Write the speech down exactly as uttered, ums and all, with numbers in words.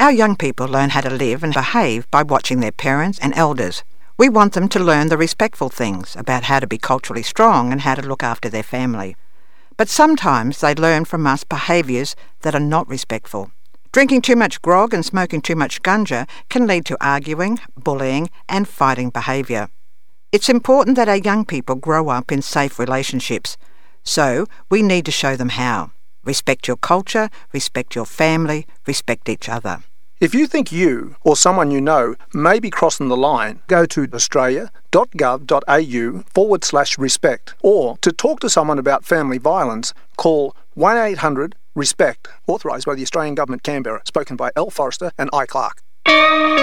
Our young people learn how to live and behave by watching their parents and elders. We want them to learn the respectful things about how to be culturally strong and how to look after their family. But sometimes they learn from us behaviours that are not respectful. Drinking too much grog and smoking too much ganja can lead to arguing, bullying and fighting behaviour. It's important that our young people grow up in safe relationships, so we need to show them how. Respect your culture, respect your family, respect each other. If you think you or someone you know may be crossing the line, go to australia.gov.au forward slash respect. Or to talk to someone about family violence, call one eight hundred RESPECT, authorised by the Australian Government, Canberra, spoken by Elle Forrester and I Clark.